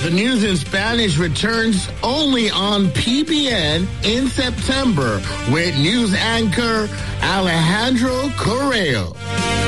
The news in Spanish returns only on PBN in September with news anchor Alejandro Correo.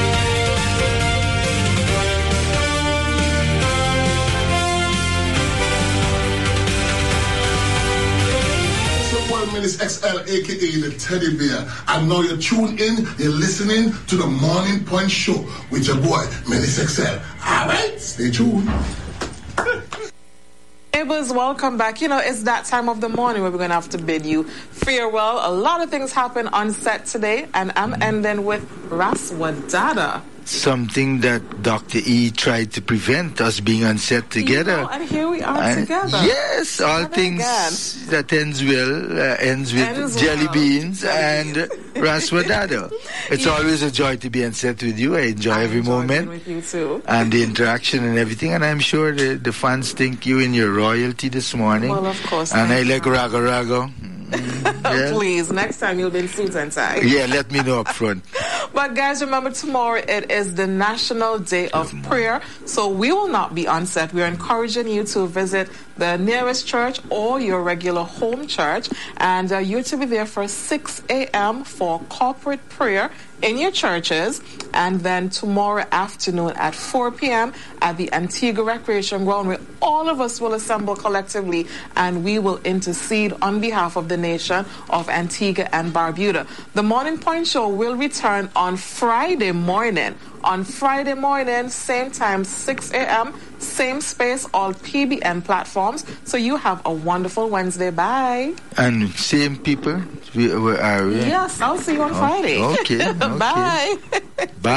Menace XL, a.k.a. the Teddy Bear. And now you're tuned in, you're listening to the Morning Point Show with your boy, Menace XL. All right, stay tuned. Neighbors, welcome back. You know, it's that time of the morning where we're going to have to bid you farewell. A lot of things happen on set today, and I'm ending with Raswadada. Something that Dr. E tried to prevent us being on set together. You know, and here we are together. Yes, all things that ends with jelly beans and Raswadada. It's always a joy to be on set with you. I enjoy every moment. With you too. And the interaction and everything. And I'm sure the fans think you in your royalty this morning. Well, of course. And I like Raga Raga. Yeah. Please, next time you'll be in suit and tie. Yeah, let me know up front. But guys, remember tomorrow it is the National Day of Prayer. So we will not be on set. We're encouraging you to visit the nearest church or your regular home church. And you're to be there for 6 a.m. for corporate prayer in your churches, and then tomorrow afternoon at 4 p.m. at the Antigua Recreation Ground, where all of us will assemble collectively and we will intercede on behalf of the nation of Antigua and Barbuda. The Morning Point Show will return on Friday morning. On Friday morning, same time, 6 a.m., same space, all PBN platforms. So you have a wonderful Wednesday. Bye. And same people? Where are we? Yes, I'll see you on Friday. Okay. Bye. Bye.